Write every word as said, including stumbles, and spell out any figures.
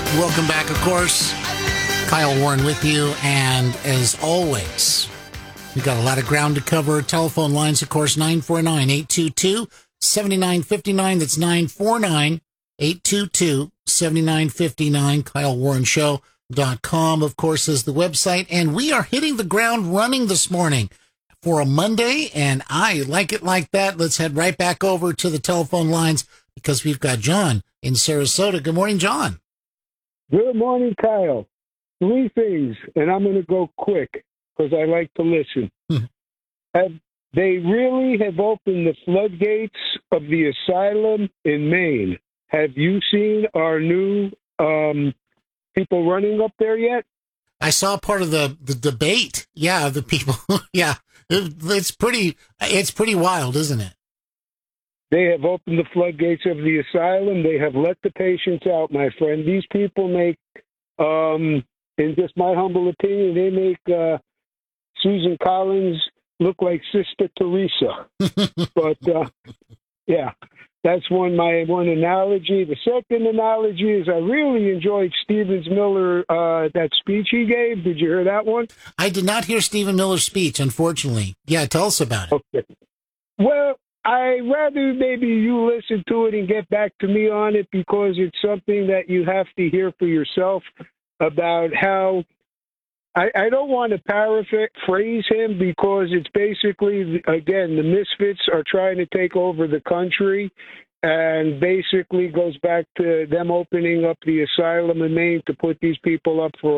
Welcome back, of course. Kyle Warren with you, and as always, we've got a lot of ground to cover. Telephone lines, of course, nine four nine, eight two two, seven nine five nine. That's nine four nine, eight two two, seven nine five nine. Kyle Warren Show dot com, of course, is the website, and we are hitting the ground running this morning for a Monday, and I like it like that. Let's head right back over to the telephone lines because we've got John in Sarasota. Good morning, John. Good morning, Kyle. Three things, and I'm going to go quick because I like to listen. Hmm. Have they really have opened the floodgates of the asylum in Maine? Have you seen our new um, people running up there yet? I saw part of the, the debate. Yeah, the people. yeah, it, it's pretty. It's pretty wild, isn't it? They have opened the floodgates of the asylum. They have let the patients out, my friend. These people make, um, in just my humble opinion, they make uh, Susan Collins look like Sister Teresa. but uh, yeah, that's one my one analogy. The second analogy is I really enjoyed Stephen Miller uh, that speech he gave. Did you hear that one? I did not hear Stephen Miller's speech, unfortunately. Yeah, tell us about it. Okay. Well, I'd rather maybe you listen to it and get back to me on it because it's something that you have to hear for yourself about how I, I don't want to paraphrase him because it's basically, again, the misfits are trying to take over the country and basically goes back to them opening up the asylum in Maine to put these people up for